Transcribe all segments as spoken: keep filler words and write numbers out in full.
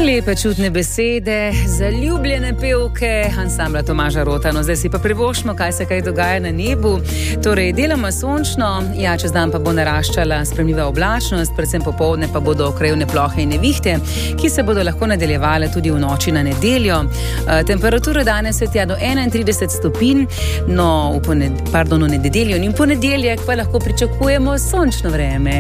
Lepe čutne besede, zaljubljene pevke ansambla Tomaža Rota. No, zdaj si pa privoščimo, kaj se kaj dogaja na nebu. Torej, deloma sončno, ja, čez dan pa bo naraščala spremljiva oblačnost, predvsem popoldne pa bodo krajevne plohe in nevihte, ki se bodo lahko nadaljevale tudi v noči na nedeljo. E, temperatura danes je tja do enaintrideset stopinj, no, v, poned, pardon, v nedeljo in ponedeljek pa lahko pričakujemo sončno vreme.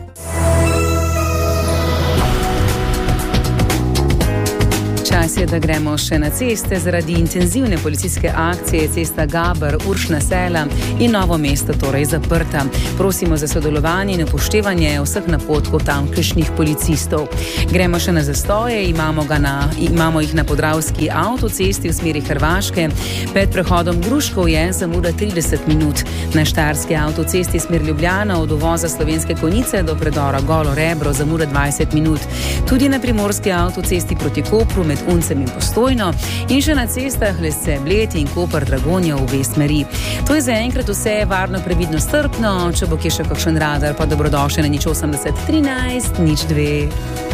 Čas je, da gremo še na ceste. Zaradi intenzivne policijske akcije cesta Gaber-Uršna Sela in Novo mesto torej zaprta. Prosimo za sodelovanje in upoštevanje vseh napotkov tamkajšnjih policistov. Gremo še na zastoje, imamo, ga na, imamo jih na Podravski avtocesti v smeri Hrvaške. Pred prehodom Gruškov je zamuda trideset minut. Na Štajerski avtocesti smer Ljubljana od uvoza Slovenske Konjice do predora Golo Rebro zamuda dvajset minut. Tudi na Primorski avtocesti proti Kopru med Uncem in Postojno in še na cestah Lesce, Bled in Koper, Dragonja v obe smeri. To je zaenkrat vse, varno, previdno, strpno, če bo kje še kakšen radar, pa dobrodošli na nič osemdeset trinajst nič dve.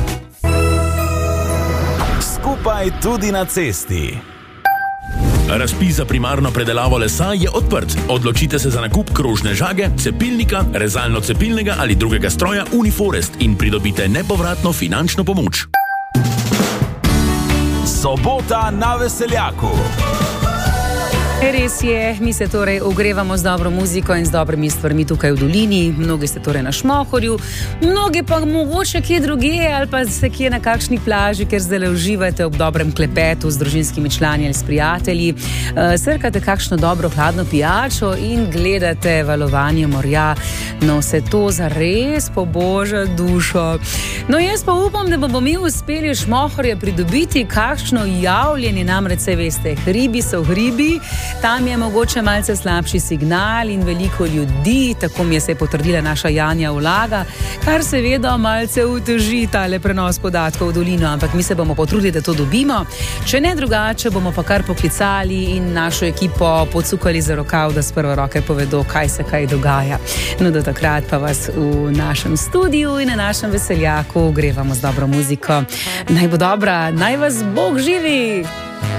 Skupaj tudi na cesti. Razpis za primarno predelavo lesa je odprt. Odločite se za nakup krožne žage, cepilnika, rezalno-cepilnega ali drugega stroja Uniforest in pridobite nepovratno finančno pomoč. Sobota na veseljaku. Res je, mi se torej ogrevamo z dobro muziko in z dobrimi stvarmi tukaj v dolini. Mnogi ste torej na Šmohorju, mnogi pa mogoče kje druge ali pa ste kje na kakšni plaži, ker zdaj uživate ob dobrem klepetu z družinskimi člani ali s prijatelji. Srkate kakšno dobro hladno pijačo in gledate valovanje morja. No, se to zares poboža dušo. No, jaz pa upam, da bomo mi uspeli Šmohorje pridobiti kakšno javljenje, namreč se veste, hribi so hribi. Tam je mogoče malce slabši signal in veliko ljudi, tako mi je se potrdila naša Janja Vlaga, kar seveda malce uteži tale prenos podatkov v dolino, ampak mi se bomo potrudili, da to dobimo. Če ne drugače, bomo pa kar poklicali in našo ekipo pocukali za rokav, da s prve roke povedo, kaj se kaj dogaja. No, do takrat pa vas v našem studiu in na našem veseljaku grevamo z dobro muziko. Naj bo dobra, naj vas Bog živi!